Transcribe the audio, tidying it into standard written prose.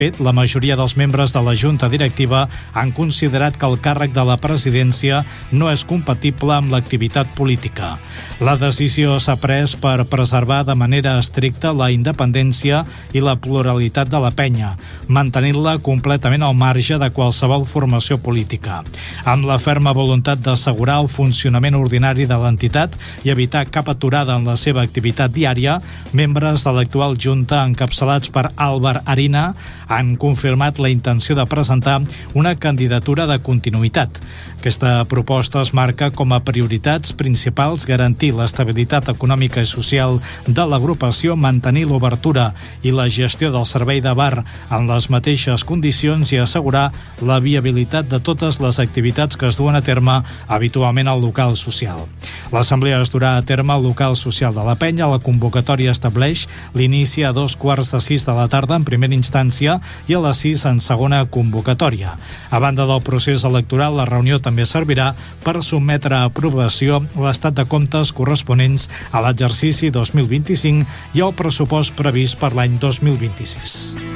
La majoria dels membres de la Junta Directiva han considerat que el càrrec de la presidència no és compatible amb l'activitat política. La decisió s'ha pres per preservar de manera estricta la independència i la pluralitat de la penya, mantenint-la completament al marge de qualsevol formació política, amb la ferma voluntat d'assegurar el funcionament ordinari de l'entitat i evitar cap aturada en la seva activitat diària. Membres de l'actual Junta, encapçalats per Àlvar Arina, han confirmat la intenció de presentar una candidatura de continuïtat. Aquesta proposta es marca com a prioritats principals garantir l'estabilitat econòmica i social de l'agrupació, mantenir l'obertura i la gestió del servei de bar en les mateixes condicions i assegurar la viabilitat de totes les activitats que es duen a terme habitualment al local social. L'assemblea es durà a terme al local social de la penya. La convocatòria estableix l'inici a 2:45 de la tarda en primera instància i a les 6 en segona convocatòria. A banda del procés electoral, la reunió també servirà per sotmetre a aprovació l'estat de comptes corresponents a l'exercici 2025 i el pressupost previst per l'any 2026.